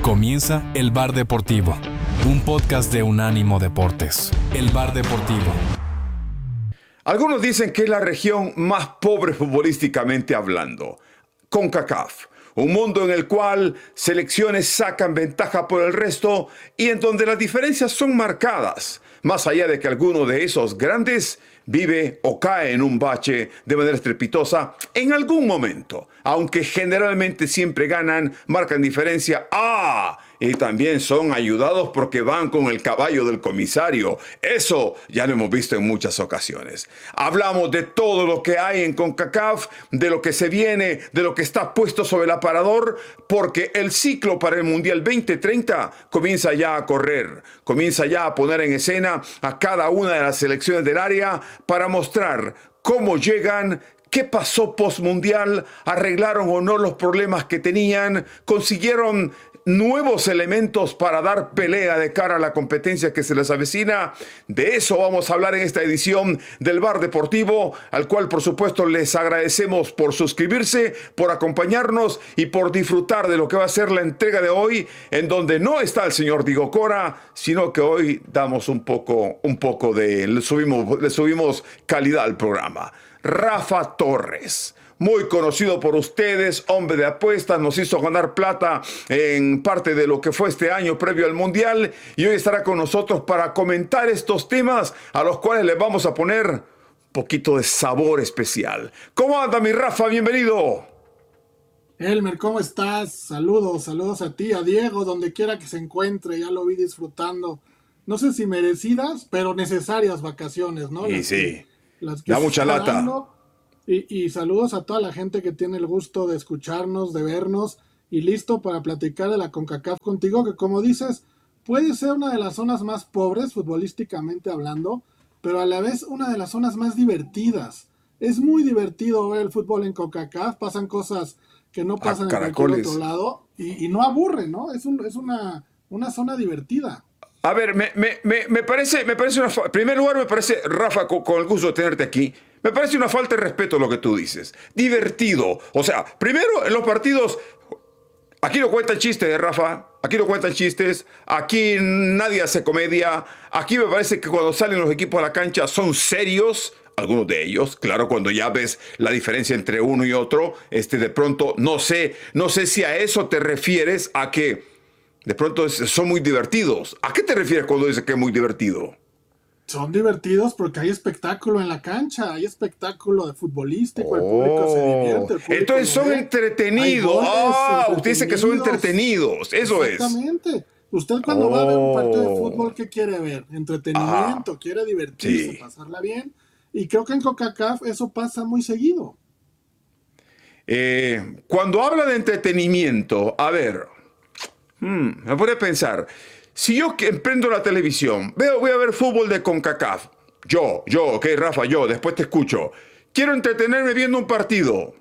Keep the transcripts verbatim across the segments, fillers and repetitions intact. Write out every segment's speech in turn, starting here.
Comienza El Bar Deportivo, un podcast de Unánimo Deportes. El Bar Deportivo. Algunos dicen que es la región más pobre futbolísticamente hablando. CONCACAF, un mundo en el cual selecciones sacan ventaja por el resto y en donde las diferencias son marcadas, más allá de que alguno de esos grandes vive o cae en un bache de manera estrepitosa en algún momento, aunque generalmente siempre ganan, marcan diferencia. ¡Ah! Y también son ayudados porque van con el caballo del comisario. Eso ya lo hemos visto en muchas ocasiones. Hablamos de todo lo que hay en CONCACAF, de lo que se viene, de lo que está puesto sobre el aparador, porque el ciclo para el Mundial veinte treinta comienza ya a correr, comienza ya a poner en escena a cada una de las selecciones del área para mostrar cómo llegan, qué pasó postmundial, arreglaron o no los problemas que tenían, consiguieron nuevos elementos para dar pelea de cara a la competencia que se les avecina. De eso vamos a hablar en esta edición del Bar Deportivo, al cual por supuesto les agradecemos por suscribirse, por acompañarnos y por disfrutar de lo que va a ser la entrega de hoy, en donde no está el señor Diego Cora, sino que hoy damos un poco, un poco de, le subimos, le subimos calidad al programa. Rafa Torres, muy conocido por ustedes, hombre de apuestas, nos hizo ganar plata en parte de lo que fue este año previo al Mundial y hoy estará con nosotros para comentar estos temas a los cuales les vamos a poner un poquito de sabor especial. ¿Cómo anda mi Rafa? Bienvenido. Elmer, ¿cómo estás? Saludos, saludos a ti, a Diego, donde quiera que se encuentre, ya lo vi disfrutando. No sé si merecidas, pero necesarias vacaciones, ¿no? Y las sí, que, las que da mucha lata. Dando. Y, y saludos a toda la gente que tiene el gusto de escucharnos, de vernos y listo para platicar de la CONCACAF contigo, que como dices, puede ser una de las zonas más pobres futbolísticamente hablando, pero a la vez una de las zonas más divertidas. Es muy divertido ver el fútbol en CONCACAF, pasan cosas que no pasan en cualquier otro lado y, y no aburre, ¿no? Es, un, es una, una zona divertida. A ver, me, me, me, me parece, me parece una fa- en primer lugar me parece, Rafa, con, con el gusto de tenerte aquí, me parece una falta de respeto lo que tú dices. Divertido. O sea, primero en los partidos, aquí no cuentan chistes, Rafa, aquí no cuentan chistes, aquí nadie hace comedia, aquí me parece que cuando salen los equipos a la cancha son serios, algunos de ellos, claro, cuando ya ves la diferencia entre uno y otro, este, de pronto, no sé, no sé si a eso te refieres, a que de pronto es- son muy divertidos. ¿A qué te refieres cuando dices que es muy divertido? Son divertidos porque hay espectáculo en la cancha, hay espectáculo de futbolístico, el público se divierte. El público Entonces lo son ve. entretenidos. Hay goles Ah, usted dice que son entretenidos. entretenidos. Eso es. Exactamente. Usted cuando va a ver un partido de Oh. fútbol, ¿qué quiere ver? Entretenimiento, Ajá. quiere divertirse, Sí. pasarla bien. Y creo que en CONCACAF eso pasa muy seguido. Eh, cuando habla de entretenimiento, a ver, hmm, me pone a pensar. Si yo que prendo la televisión, veo, voy a ver fútbol de CONCACAF. Yo, yo, ok, Rafa, yo, después te escucho. Quiero entretenerme viendo un partido.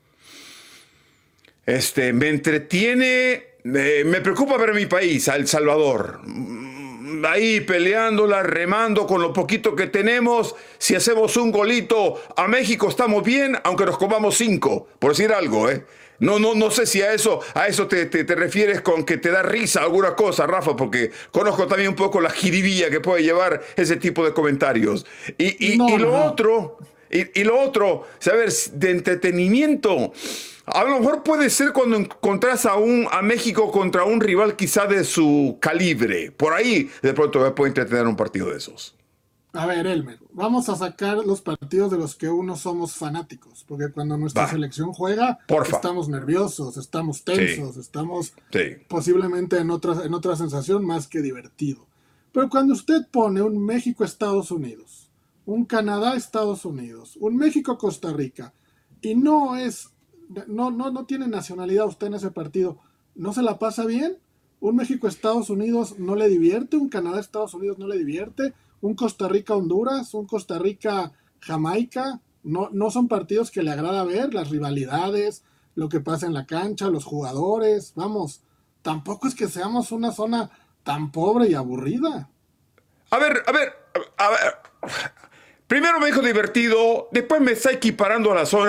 Este, me entretiene, me, me preocupa ver a mi país, a El Salvador. Mm, Ahí peleándola, remando con lo poquito que tenemos. Si hacemos un golito a México estamos bien, aunque nos comamos cinco, por decir algo, ¿eh? No, no, no sé si a eso, a eso te, te, te refieres con que te da risa alguna cosa, Rafa, porque conozco también un poco la jiribilla que puede llevar ese tipo de comentarios. Y, y, No, y lo no. otro, y, y lo otro, saber, de entretenimiento. A lo mejor puede ser cuando encontrás a, un, a México contra un rival quizá de su calibre. Por ahí de pronto me puede entretener un partido de esos. A ver, Elmer, vamos a sacar los partidos de los que uno somos fanáticos, porque cuando nuestra Va. selección juega, Porfa. estamos nerviosos, estamos tensos, Sí. estamos Sí. posiblemente en otra, en otra sensación más que divertido. Pero cuando usted pone un México-Estados Unidos, un Canadá-Estados Unidos, un México-Costa Rica, y no es, no, no, no tiene nacionalidad usted en ese partido, ¿no se la pasa bien? Un México-Estados Unidos no le divierte, un Canadá-Estados Unidos no le divierte, un Costa Rica-Honduras, un Costa Rica-Jamaica, no, no son partidos que le agrada ver, las rivalidades, lo que pasa en la cancha, los jugadores, vamos, tampoco es que seamos una zona tan pobre y aburrida. A ver, a ver, a ver. Primero me dijo divertido, después me está equiparando a la zona.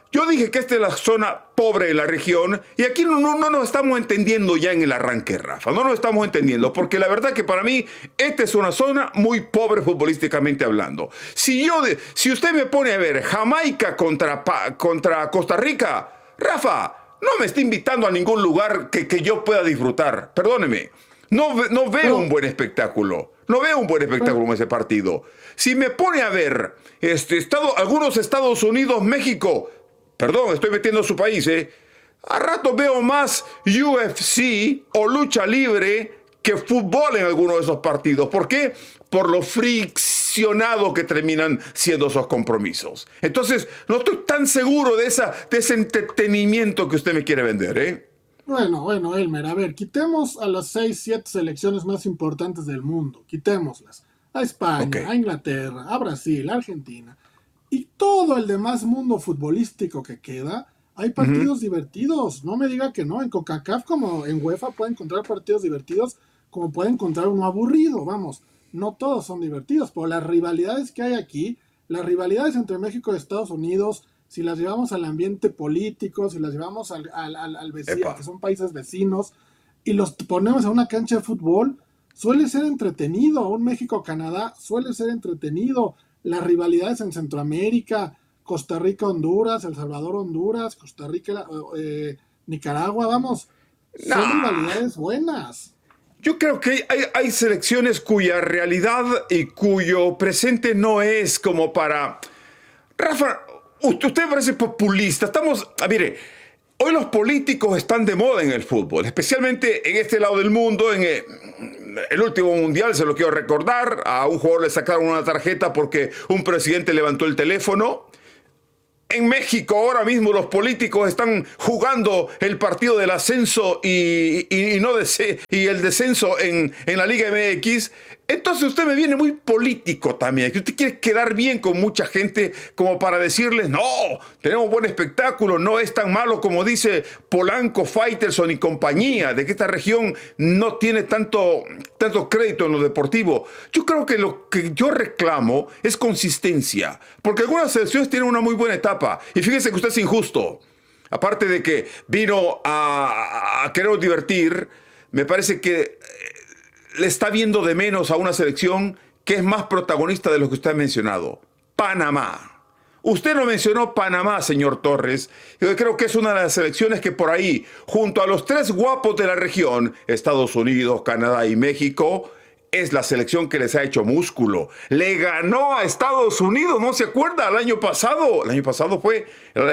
Yo dije que esta es la zona pobre de la región y aquí no, no, no nos estamos entendiendo ya en el arranque, Rafa. No nos estamos entendiendo porque la verdad que para mí esta es una zona muy pobre futbolísticamente hablando. Si, yo de, si usted me pone a ver Jamaica contra, contra Costa Rica, Rafa, no me está invitando a ningún lugar que, que yo pueda disfrutar. Perdóneme. No, no veo pero, un buen espectáculo. No veo un buen espectáculo en ese partido. Si me pone a ver este, estado, algunos Estados Unidos, México... Perdón, estoy metiendo a su país, ¿eh? A rato veo más U F C o lucha libre que fútbol en alguno de esos partidos. ¿Por qué? Por lo friccionado que terminan siendo esos compromisos. Entonces, no estoy tan seguro de, esa, de ese entretenimiento que usted me quiere vender, ¿eh? Bueno, bueno, Elmer, a ver, quitemos a las seis, siete selecciones más importantes del mundo. Quitémoslas. A España, okay. A Inglaterra, a Brasil, a Argentina. Y todo el demás mundo futbolístico que queda, hay partidos uh-huh. divertidos. No me diga que no. En CONCACAF como en UEFA puede encontrar partidos divertidos como puede encontrar uno aburrido. Vamos, no todos son divertidos. Pero las rivalidades que hay aquí, las rivalidades entre México y Estados Unidos, si las llevamos al ambiente político, si las llevamos al, al, al, al vecino, que son países vecinos, y los ponemos a una cancha de fútbol, suele ser entretenido. Un México-Canadá suele ser entretenido. Las rivalidades en Centroamérica, Costa Rica-Honduras, El Salvador-Honduras, Costa Rica, eh, Nicaragua, vamos, son no. rivalidades buenas. Yo creo que hay, hay selecciones cuya realidad y cuyo presente no es como para... Rafa, usted parece populista. Estamos... Ah, mire, hoy los políticos están de moda en el fútbol, especialmente en este lado del mundo, en el, el último mundial, se lo quiero recordar, a un jugador le sacaron una tarjeta porque un presidente levantó el teléfono. En México ahora mismo los políticos están jugando el partido del ascenso y, y, y, no dese, y el descenso en, en la Liga M X. Entonces usted me viene muy político también, que usted quiere quedar bien con mucha gente como para decirles, no, tenemos buen espectáculo, no es tan malo como dice Polanco, Faitelson y compañía, de que esta región no tiene tanto, tanto crédito en lo deportivo. Yo creo que lo que yo reclamo es consistencia, porque algunas selecciones tienen una muy buena etapa, y fíjese que usted es injusto. Aparte de que vino a, a querer divertir, me parece que le está viendo de menos a una selección que es más protagonista de lo que usted ha mencionado. Panamá. Usted no mencionó Panamá, señor Torres. Yo creo que es una de las selecciones que por ahí, junto a los tres guapos de la región, Estados Unidos, Canadá y México, es la selección que les ha hecho músculo. Le ganó a Estados Unidos, ¿no se acuerda? El año pasado, el año pasado fue,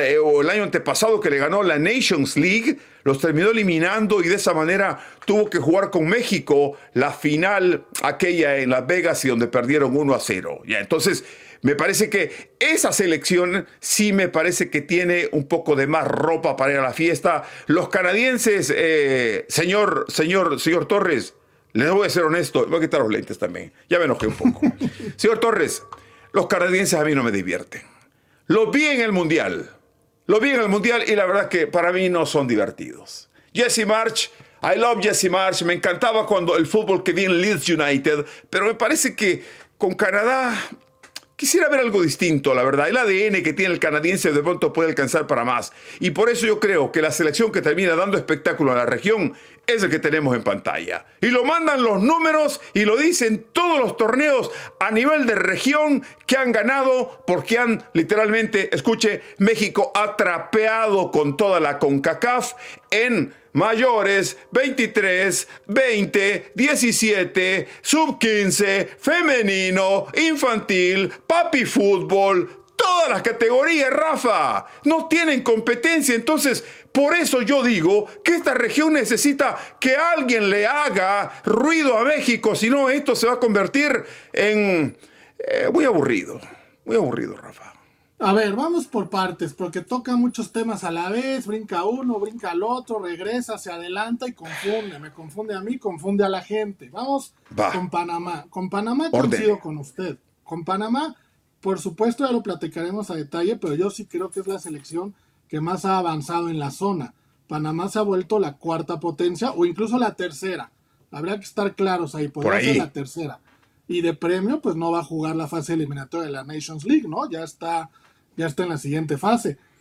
o el año antepasado que le ganó la Nations League, los terminó eliminando y de esa manera tuvo que jugar con México la final aquella en Las Vegas y donde perdieron uno a cero. Ya, entonces, me parece que esa selección sí me parece que tiene un poco de más ropa para ir a la fiesta. Los canadienses, eh, señor, señor, señor Torres, les voy a ser honesto, voy a quitar los lentes también, ya me enojé un poco. Señor Torres, los canadienses a mí no me divierten. Los vi en el Mundial, los vi en el Mundial y la verdad que para mí no son divertidos. Jesse Marsch, I love Jesse Marsch, me encantaba cuando el fútbol que vi en Leeds United, pero me parece que con Canadá quisiera ver algo distinto, la verdad. El A D N que tiene el canadiense de pronto puede alcanzar para más. Y por eso yo creo que la selección que termina dando espectáculo a la región es el que tenemos en pantalla. Y lo mandan los números y lo dicen todos los torneos a nivel de región que han ganado porque han literalmente, escuche, México ha trapeado con toda la CONCACAF en mayores, veintitrés, veinte, diecisiete, sub quince, femenino, infantil, papi fútbol, todas las categorías, Rafa. No tienen competencia, entonces por eso yo digo que esta región necesita que alguien le haga ruido a México, si no esto se va a convertir en eh, muy aburrido, muy aburrido, Rafa. A ver, vamos por partes, porque toca muchos temas a la vez, brinca uno, brinca al otro, regresa, se adelanta y confunde, me confunde a mí, confunde a la gente. Vamos Va. con Panamá. Con Panamá coincido con usted. Con Panamá, por supuesto, ya lo platicaremos a detalle, pero yo sí creo que es la selección que más ha avanzado en la zona. Panamá se ha vuelto la cuarta potencia o incluso la tercera. Habrá que estar claros ahí, podría ser la tercera. Y de premio, pues no va a jugar la fase eliminatoria de la Nations League, ¿no? Ya está... ya está en la siguiente fase.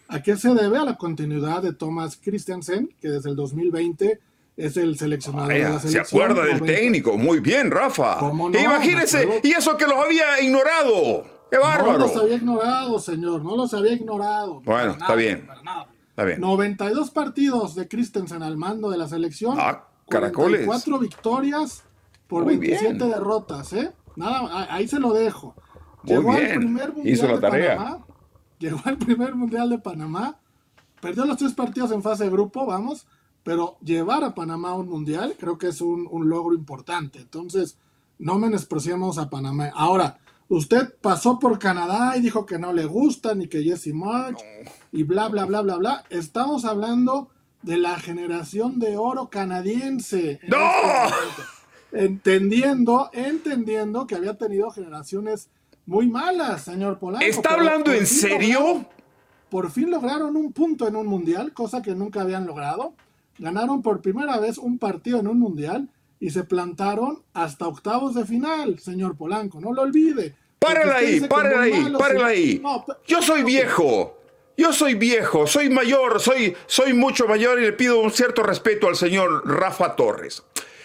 ¿A qué se debe? A la continuidad de Thomas Christiansen, que desde el dos mil veinte es el seleccionador Vaya, de la selección. se acuerda del noventa. técnico. Muy bien, Rafa. ¿Cómo no? Imagínese, y eso que los había ignorado. ¡Qué bárbaro! No los había ignorado, señor, no los había ignorado. Bueno, Para está nada, bien. para nada. Está bien. noventa y dos partidos de Christensen al mando de la selección. Ah, caracoles. cuarenta y cuatro victorias por Muy veintisiete bien. derrotas, ¿eh? Nada, ahí se lo dejo. Muy Llegó bien. al primer mundial Hizo la de tarea. Panamá. Llegó al primer mundial de Panamá. Perdió los tres partidos en fase de grupo, vamos. Pero llevar a Panamá a un mundial creo que es un, un logro importante. Entonces, no menospreciemos a Panamá. Ahora, usted pasó por Canadá y dijo que no le gusta, ni que Jesse March, no. y bla, bla, bla, bla, bla. Estamos hablando de la generación de oro canadiense. ¡No! Este entendiendo, entendiendo que había tenido generaciones muy malas, señor Polanco. ¿Está hablando en serio? Lograron, por fin lograron un punto en un mundial, cosa que nunca habían logrado. Ganaron por primera vez un partido en un mundial y se plantaron hasta octavos de final, señor Polanco, no lo olvide. Párale ahí, párale ahí, párale ahí. No, Yo soy viejo, yo soy viejo, soy mayor, soy, soy mucho mayor y le pido un cierto respeto al señor Rafa Torres.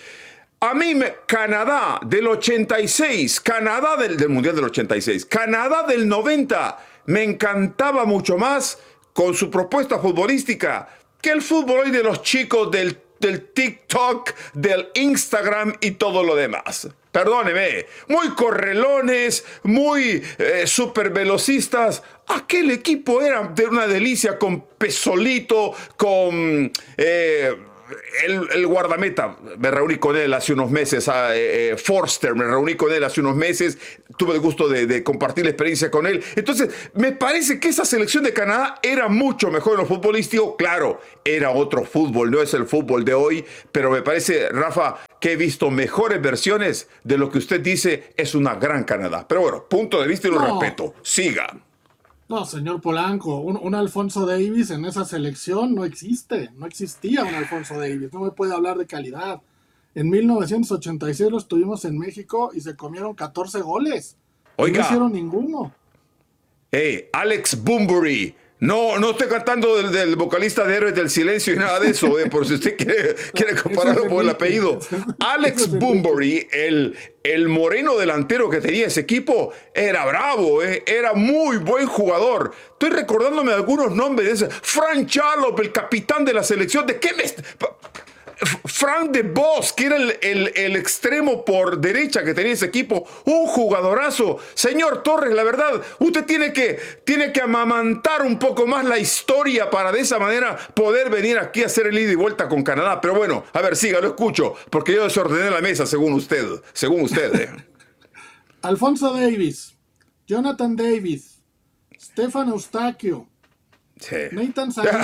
A mí, me, Canadá del ochenta y seis, Canadá del, del Mundial del ochenta y seis, Canadá del noventa, me encantaba mucho más con su propuesta futbolística que el fútbol hoy de los chicos del, del TikTok, del Instagram y todo lo demás. Perdóneme, muy correlones, muy eh, super velocistas. Aquel equipo era de una delicia con Pesolito, con... Eh, El, el guardameta, me reuní con él hace unos meses, a, eh, Forster, me reuní con él hace unos meses, tuve el gusto de, de compartir la experiencia con él. Entonces, me parece que esa selección de Canadá era mucho mejor en lo futbolístico. Claro, era otro fútbol, no es el fútbol de hoy, pero me parece, Rafa, que he visto mejores versiones de lo que usted dice es una gran Canadá. Pero bueno, punto de vista y lo No. respeto. Siga. No, señor Polanco, un, un Alfonso Davies en esa selección no existe, no existía un Alfonso Davies, no me puede hablar de calidad. En mil novecientos ochenta y seis los tuvimos en México y se comieron catorce goles. Oiga. No hicieron ninguno. Hey, Alex Bunbury. No, no estoy cantando del, del vocalista de Héroes del Silencio y nada de eso, eh, por si usted quiere, quiere compararlo por el apellido. Alex Bunbury, el, el moreno delantero que tenía ese equipo, era bravo, eh, era muy buen jugador. Estoy recordándome algunos nombres de ese. Frank Charlop, el capitán de la selección. ¿De qué me...? Frank de Bosch, que era el, el, el extremo por derecha que tenía ese equipo, un jugadorazo. Señor Torres, la verdad, usted tiene que, tiene que amamantar un poco más la historia para de esa manera poder venir aquí a hacer el ida y vuelta con Canadá. Pero bueno, a ver, siga, lo escucho, porque yo desordené la mesa según usted, según usted. Eh. Alfonso Davies, Jonathan Davis, Stefan Eustaquio, Sí. Nathan Saliba.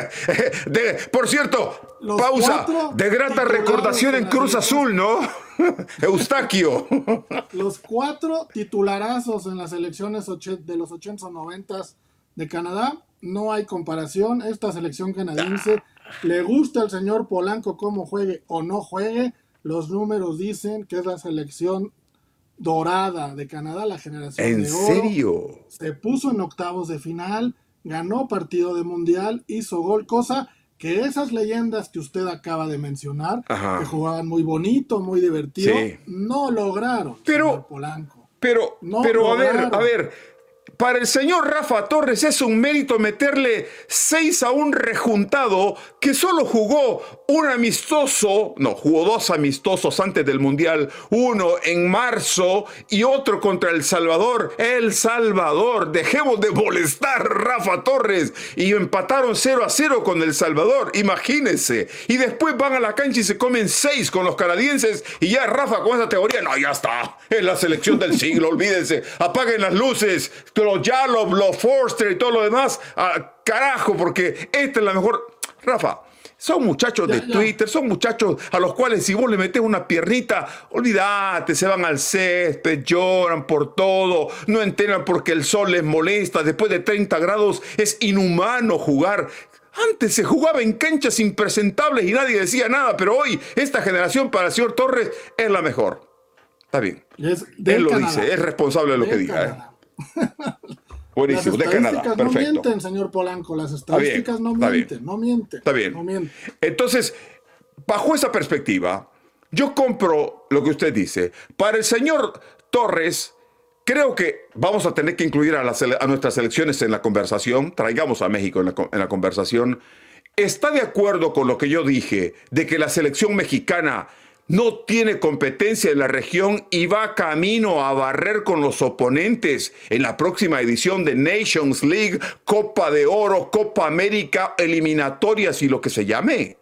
de, por cierto, Los pausa, cuatro de grata recordación en Cruz Azul, ¿no? Eustaquio. Los cuatro titularazos en las elecciones de los ochenta o noventa de Canadá, no hay comparación. Esta selección canadiense, le gusta al señor Polanco cómo juegue o no juegue, los números dicen que es la selección dorada de Canadá, la generación ¿En de oro. serio? Se puso en octavos de final, ganó partido de mundial, hizo gol, cosa que esas leyendas que usted acaba de mencionar, Ajá. que jugaban muy bonito, muy divertido, Sí. no lograron, Pero- señor Polanco. Pero, No pero a ver, lograron. a ver, para el señor Rafa Torres es un mérito meterle seis a un rejuntado que solo jugó un amistoso, no, jugó dos amistosos antes del Mundial, uno en marzo y otro contra El Salvador. El Salvador, dejemos de molestar, Rafa Torres, y empataron cero a cero con El Salvador, imagínense. Y después van a la cancha y se comen seis con los canadienses y ya Rafa con esa teoría, no, ya está, es la selección del siglo, olvídense, apaguen las luces, los Jalop, los Forster y todo lo demás, ah, carajo, porque esta es la mejor. Rafa, son muchachos de Ya, ya. Twitter, son muchachos a los cuales si vos le metés una piernita, olvídate, se van al césped, lloran por todo, no entienden porque el sol les molesta, después de treinta grados es inhumano jugar. Antes se jugaba en canchas impresentables y nadie decía nada, pero hoy esta generación para el señor Torres es la mejor. Está bien. Es del Él lo Canadá. dice, es responsable de lo Del que diga. ¿eh? Canadá. Buenísimo, Las de Canadá, estadísticas no perfecto. mienten, señor Polanco, las estadísticas no está mienten, bien. no mienten. Está bien. No mienten. Entonces, bajo esa perspectiva, yo compro lo que usted dice. Para el señor Torres, creo que vamos a tener que incluir a, las, a nuestras selecciones en la conversación. Traigamos a México en la, en la conversación. ¿Está de acuerdo con lo que yo dije de que la selección mexicana no tiene competencia en la región y va camino a barrer con los oponentes en la próxima edición de Nations League, Copa de Oro, Copa América, eliminatorias y lo que se llame?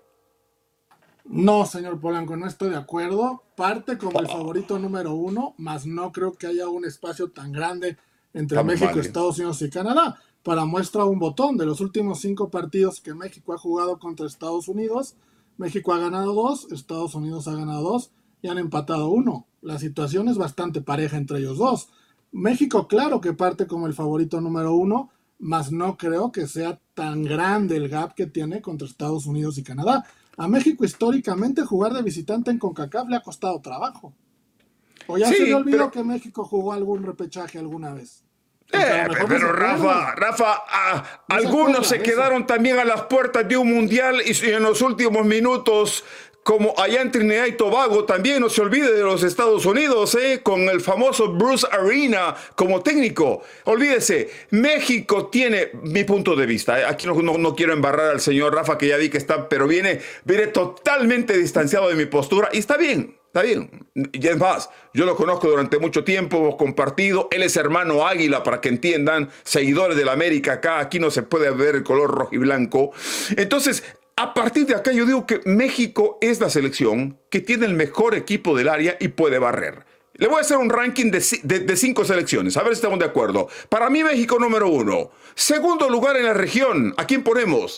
No, señor Polanco, no estoy de acuerdo. Parte como el favorito número uno, mas no creo que haya un espacio tan grande entre Estamos México, mal, ¿eh? Estados Unidos y Canadá. Para muestra un botón, de los últimos cinco partidos que México ha jugado contra Estados Unidos, México ha ganado dos, Estados Unidos ha ganado dos y han empatado uno. La situación es bastante pareja entre ellos dos. México, claro que parte como el favorito número uno, mas no creo que sea tan grande el gap que tiene contra Estados Unidos y Canadá. A México históricamente jugar de visitante en CONCACAF le ha costado trabajo. ¿O ya Sí, se le olvidó pero- que México jugó algún repechaje alguna vez? Eh, Porque a lo mejor no pero se Rafa, acuerda. Rafa, ah, No se algunos acuerda se de quedaron eso. también a las puertas de un mundial y en los últimos minutos, como allá en Trinidad y Tobago, también no se olvide de los Estados Unidos, ¿eh? Con el famoso Bruce Arena como técnico. Olvídese, México tiene mi punto de vista. ¿eh? Aquí no, no, no quiero embarrar al señor Rafa, que ya vi que está, pero viene, viene totalmente distanciado de mi postura y está bien. Está bien. Y es más, yo lo conozco durante mucho tiempo, hemos compartido. Él es hermano Águila, para que entiendan, seguidores del América acá. Aquí no se puede ver el color rojo y blanco. Entonces, a partir de acá yo digo que México es la selección que tiene el mejor equipo del área y puede barrer. Le voy a hacer un ranking de, de, de cinco selecciones, a ver si estamos de acuerdo. Para mí, México número uno. Segundo lugar en la región. ¿A quién ponemos?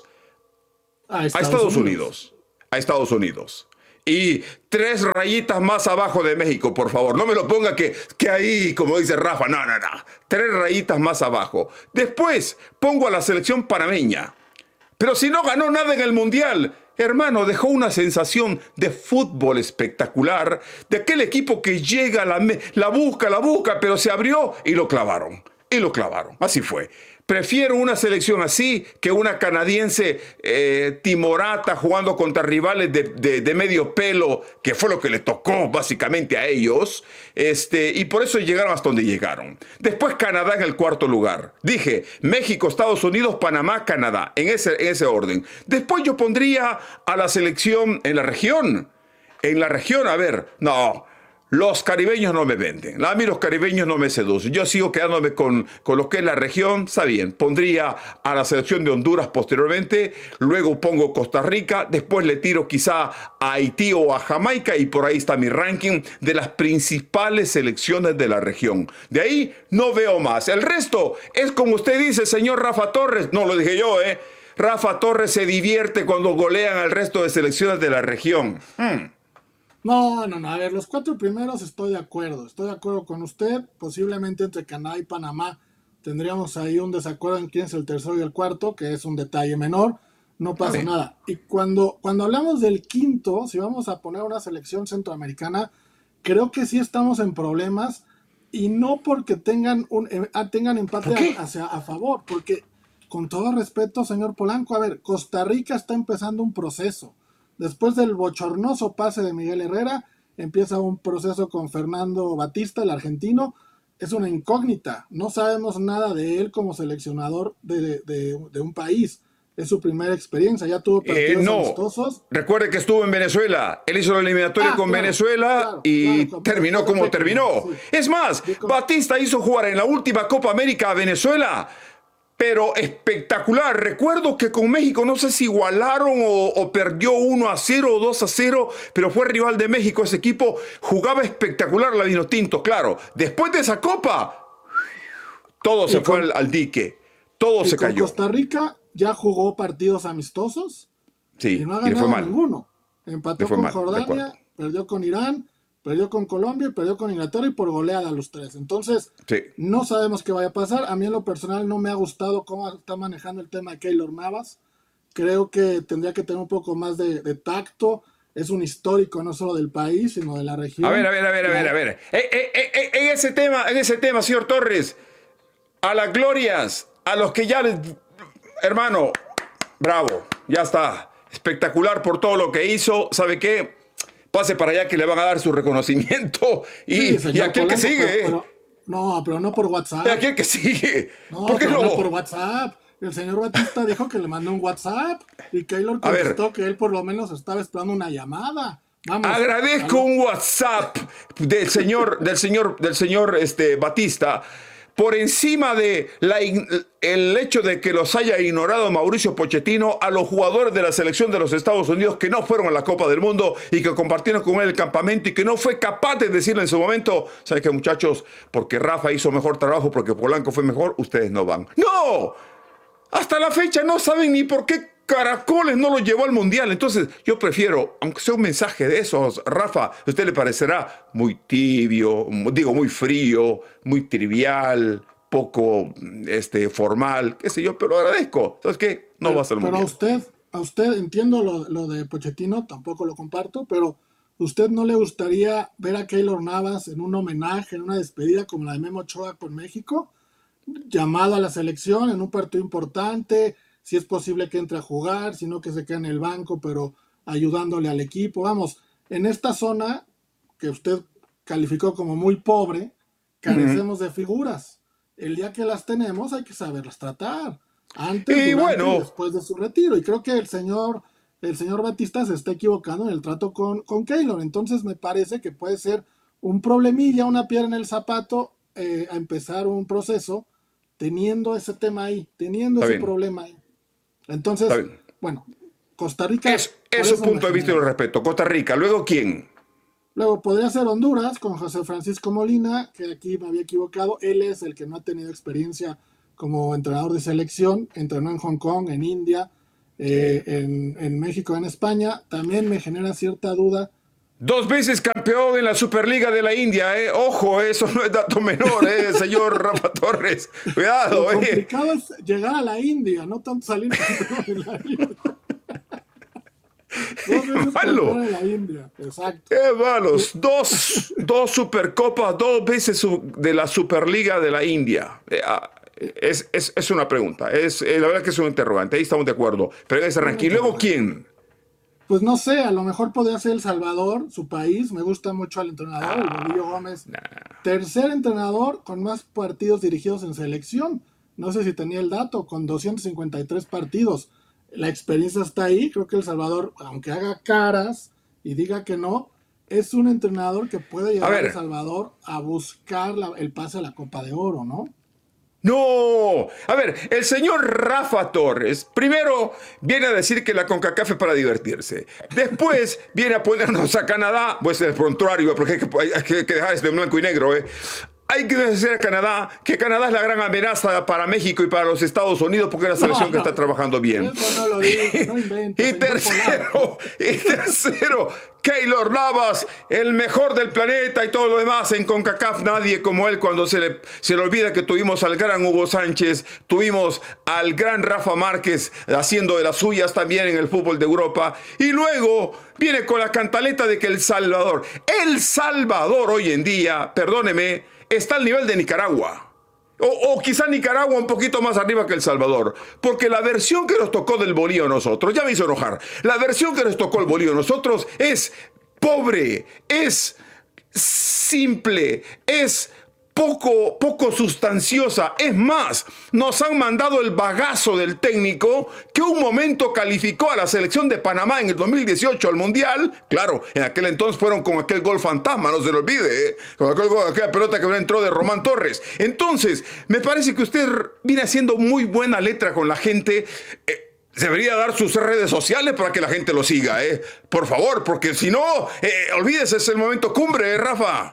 A A Estados Unidos. A Estados Unidos. Y tres rayitas más abajo de México, por favor. No me lo ponga que, que ahí, como dice Rafa, no, no, no. Tres rayitas más abajo. Después pongo a la selección panameña. Pero si no ganó nada en el Mundial, hermano, dejó una sensación de fútbol espectacular, de aquel equipo que llega, la, la busca, la busca, pero se abrió y lo clavaron. Y lo clavaron. Así fue. Prefiero una selección así que una canadiense eh, timorata jugando contra rivales de, de, de medio pelo, que fue lo que le tocó básicamente a ellos, este, y por eso llegaron hasta donde llegaron. Después Canadá en el cuarto lugar. Dije, México, Estados Unidos, Panamá, Canadá, en ese, en ese orden. Después yo pondría a la selección en la región. En la región, a ver, no... Los caribeños no me venden. A mí los caribeños no me seducen. Yo sigo quedándome con, con lo que es la región. Está bien. Pondría a la selección de Honduras posteriormente. Luego pongo Costa Rica. Después le tiro quizá a Haití o a Jamaica. Y por ahí está mi ranking de las principales selecciones de la región. De ahí no veo más. El resto es como usted dice, señor Rafa Torres. No lo dije yo, ¿eh? Rafa Torres se divierte cuando golean al resto de selecciones de la región. Hmm. No, no, no. A ver, los cuatro primeros estoy de acuerdo. Estoy de acuerdo con usted. Posiblemente entre Canadá y Panamá tendríamos ahí un desacuerdo en quién es el tercero y el cuarto, que es un detalle menor. No pasa Vale. nada. Y cuando, cuando hablamos del quinto, si vamos a poner una selección centroamericana, creo que sí estamos en problemas. Y no porque tengan, un, eh, tengan empate ¿Por qué? a, hacia, a favor. Porque, con todo respeto, señor Polanco, a ver, Costa Rica está empezando un proceso. Después del bochornoso pase de Miguel Herrera, empieza un proceso con Fernando Batista, el argentino. Es una incógnita. No sabemos nada de él como seleccionador de, de, de un país. Es su primera experiencia. Ya tuvo partidos Eh, no. amistosos. Recuerde que estuvo en Venezuela. Él hizo la eliminatoria Ah, con claro, Venezuela claro, y claro, terminó como perfecto, terminó. sí. Es más, Sí, como- Batista hizo jugar en la última Copa América a Venezuela. Pero espectacular. Recuerdo que con México no sé si igualaron o, o perdió uno a cero o dos a cero, pero fue rival de México. Ese equipo jugaba espectacular la Vinotinto, claro. Después de esa Copa, todo se Y fue con- al, al dique. Todo Y se con cayó. Costa Rica ya jugó partidos amistosos Sí, y no ha y le fue ganado mal. ninguno. Empató Le fue con mal, de Jordania, acuerdo. perdió con Irán, perdió con Colombia, perdió con Inglaterra y por goleada a los tres. Entonces, Sí. no sabemos qué vaya a pasar. A mí en lo personal no me ha gustado cómo está manejando el tema de Keylor Navas. Creo que tendría que tener un poco más de, de tacto. Es un histórico no solo del país, sino de la región. A ver, a ver, a ver, a ver, a ver. Eh, eh, eh, eh, en ese tema, en ese tema, señor Torres, a las glorias, a los que ya les... Hermano, bravo, ya está. Espectacular por todo lo que hizo. ¿Sabe qué? Pase para allá que le van a dar su reconocimiento. Y, Sí, y aquel Polanco, que sigue. pero, pero, no, pero no por WhatsApp. Y aquel que sigue. No, ¿Por qué pero no? no por WhatsApp. El señor Batista dijo que le mandó un WhatsApp y Keylor A ver. contestó que él por lo menos estaba esperando una llamada. Vamos. Agradezco ¿no? un WhatsApp del señor, del señor, del señor este, Batista por encima de la, el hecho de que los haya ignorado Mauricio Pochettino a los jugadores de la selección de los Estados Unidos que no fueron a la Copa del Mundo y que compartieron con él el campamento y que no fue capaz de decirle en su momento, ¿saben qué, muchachos? Porque Rafa hizo mejor trabajo, porque Polanco fue mejor, ustedes no van. ¡No! Hasta la fecha no saben ni por qué Caracoles no lo llevó al Mundial. Entonces yo prefiero, aunque sea un mensaje de esos, Rafa, a usted le parecerá muy tibio, digo muy frío, muy trivial, poco este, formal, qué sé yo, pero agradezco. ¿Sabes qué? No pero, vas al pero Mundial. a usted, a usted entiendo lo, lo de Pochettino, tampoco lo comparto, pero ¿usted no le gustaría ver a Keylor Navas en un homenaje, en una despedida como la de Memo Ochoa con México? Llamado a la selección en un partido importante, si es posible que entre a jugar, si no que se quede en el banco, pero ayudándole al equipo. Vamos, en esta zona que usted calificó como muy pobre, carecemos uh-huh. de figuras. El día que las tenemos hay que saberlas tratar. Antes, y durante bueno, y después de su retiro. Y creo que el señor, el señor Batista se está equivocando en el trato con, con Keylor. Entonces me parece que puede ser un problemilla, una piedra en el zapato, eh, a empezar un proceso teniendo ese tema ahí, teniendo Está ese bien. problema ahí. Entonces, bueno, Costa Rica... Es, es su punto de vista y lo respeto. Costa Rica, ¿luego quién? Luego podría ser Honduras con José Francisco Molina, que aquí me había equivocado. Él es el que no ha tenido experiencia como entrenador de selección. Entrenó en Hong Kong, en India, eh, en, en México, en España. También me genera cierta duda. Dos veces campeón en la Superliga de la India, ¿eh? Ojo, eso no es dato menor, ¿eh, señor Rafa Torres? Cuidado, Lo ¿eh? complicado es llegar a la India, no tanto salir campeón de la India. Dos veces campeón en la India, exacto. ¡Qué malos! Dos, dos Supercopas, dos veces de la Superliga de la India. Es, es, es una pregunta, es, la verdad que es un interrogante, ahí estamos de acuerdo. Pero en ese ranking, ¿y luego quién? Pues no sé, a lo mejor podría ser El Salvador, su país. Me gusta mucho al entrenador, ah, el Bolillo Gómez. Nah. Tercer entrenador con más partidos dirigidos en selección. No sé si tenía el dato, con doscientos cincuenta y tres partidos. La experiencia está ahí. Creo que El Salvador, aunque haga caras y diga que no, es un entrenador que puede llevar a El Salvador a buscar la, el pase a la Copa de Oro, ¿no? No, a ver, el señor Rafa Torres primero viene a decir que la CONCACAF es para divertirse. Después viene a ponernos a Canadá, pues el prontuario, porque hay que, hay que dejar esto en blanco y negro, ¿eh? Hay que decir a Canadá que Canadá es la gran amenaza para México y para los Estados Unidos porque es la selección no, que no, está trabajando bien. Eso no lo digo, no inventes, y tercero, y tercero, Keylor Navas, el mejor del planeta y todo lo demás. En CONCACAF nadie como él. Cuando se le, se le olvida que tuvimos al gran Hugo Sánchez, tuvimos al gran Rafa Márquez haciendo de las suyas también en el fútbol de Europa. Y luego viene con la cantaleta de que El Salvador, El Salvador hoy en día, perdóneme, está al nivel de Nicaragua. O, o quizá Nicaragua un poquito más arriba que El Salvador. Porque la versión que nos tocó del bolillo a nosotros, ya me hizo enojar, la versión que nos tocó el bolillo a nosotros es pobre, es simple, es poco, poco sustanciosa. Es más, nos han mandado el bagazo del técnico que un momento calificó a la selección de Panamá en el dos mil dieciocho al Mundial. Claro, en aquel entonces fueron con aquel gol fantasma, no se lo olvide, ¿eh? Con aquel, aquella pelota que entró de Román Torres. Entonces, me parece que usted viene haciendo muy buena letra con la gente. Eh, Debería dar sus redes sociales para que la gente lo siga, ¿eh? Por favor, porque si no, eh, olvídese, es el momento cumbre, ¿eh, Rafa?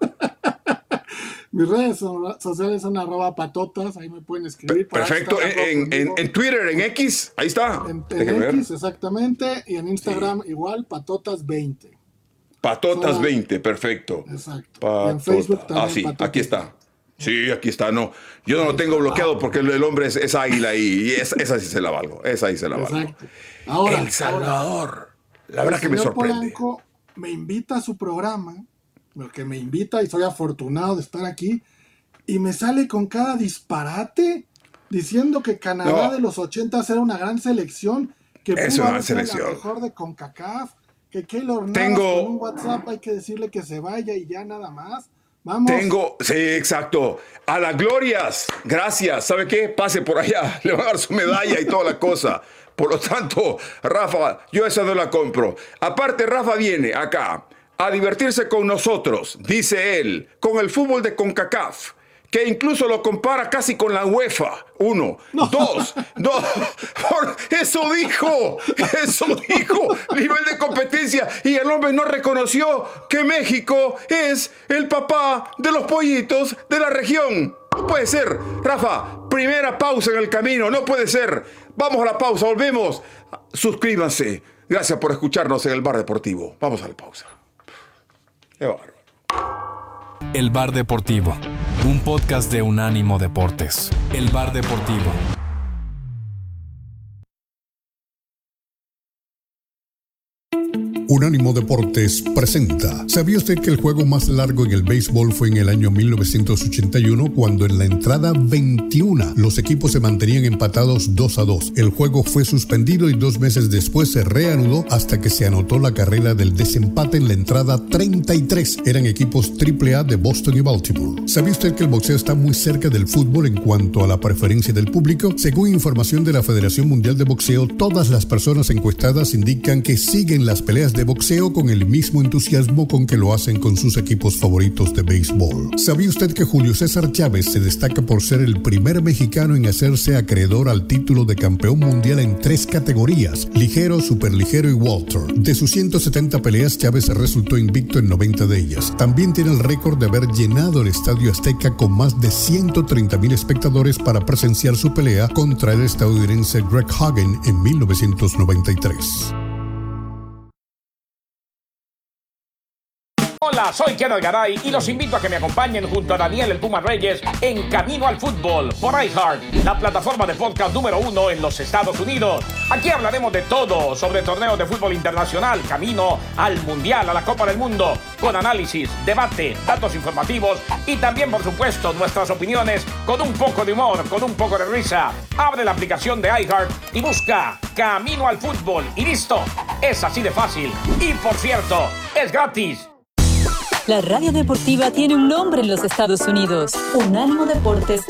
Mis redes sociales son arroba patotas, ahí me pueden escribir. Perfecto, en, en, en Twitter, en X, ahí está. En, en X, exactamente, y en Instagram sí. Igual, patotas veinte. Patotas Sola, veinte, perfecto. Exacto. Patota. Y en Facebook también. Ah, sí, patotas. Aquí está. Sí, aquí está, no. Yo no lo tengo bloqueado porque el hombre es, es águila y, y es, esa sí se la valgo, esa sí se la valgo. Exacto. Ahora, El Salvador, ahora, la verdad que me sorprende. Polanco me invita a su programa, porque me invita y soy afortunado de estar aquí, y me sale con cada disparate diciendo que Canadá No. de los ochentas era una gran selección, que Es pudo una haber sido selección. la mejor de CONCACAF, que Keylor Navas Tengo- con un WhatsApp hay que decirle que se vaya y ya nada más. Vamos. Tengo, sí, exacto. A las glorias, gracias. ¿Sabe qué? Pase por allá, le van a dar su medalla y toda la cosa. Por lo tanto, Rafa, yo esa no la compro. Aparte, Rafa viene acá a divertirse con nosotros, dice él, con el fútbol de CONCACAF, que incluso lo compara casi con la UEFA. Uno, No. dos, dos. Por- Eso dijo, eso dijo. Nivel de competencia. Y el hombre no reconoció que México es el papá de los pollitos de la región. No puede ser. Rafa, primera pausa en el camino. No puede ser. Vamos a la pausa, volvemos. Suscríbanse. Gracias por escucharnos en el Bar Deportivo. Vamos a la pausa. Qué bárbaro. El Bar Deportivo, un podcast de Unánimo Deportes. El Bar Deportivo. Unánimo Deportes presenta. ¿Sabía usted que el juego más largo en el béisbol fue en el año mil novecientos ochenta y uno, cuando en la entrada veintiuno los equipos se mantenían empatados dos a dos? El juego fue suspendido y dos meses después se reanudó hasta que se anotó la carrera del desempate en la entrada treinta y tres. Eran equipos triple A de Boston y Baltimore. ¿Sabía usted que el boxeo está muy cerca del fútbol en cuanto a la preferencia del público? Según información de la Federación Mundial de Boxeo, todas las personas encuestadas indican que siguen las peleas de boxeo con el mismo entusiasmo con que lo hacen con sus equipos favoritos de béisbol. ¿Sabía usted que Julio César Chávez se destaca por ser el primer mexicano en hacerse acreedor al título de campeón mundial en tres categorías: ligero, superligero y welter? De sus ciento setenta peleas, Chávez resultó invicto en noventa de ellas. También tiene el récord de haber llenado el Estadio Azteca con más de ciento treinta mil espectadores para presenciar su pelea contra el estadounidense Greg Hagen en mil novecientos noventa y tres. Hola, soy Kenneth Garay y los invito a que me acompañen junto a Daniel el Puma Reyes en Camino al Fútbol por iHeart, la plataforma de podcast número uno en los Estados Unidos. Aquí hablaremos de todo sobre torneos de fútbol internacional, camino al Mundial, a la Copa del Mundo, con análisis, debate, datos informativos y también, por supuesto, nuestras opiniones con un poco de humor, con un poco de risa. Abre la aplicación de iHeart y busca Camino al Fútbol y listo. Es así de fácil. Y por cierto, es gratis. La radio deportiva tiene un nombre en los Estados Unidos. Unánimo Deportes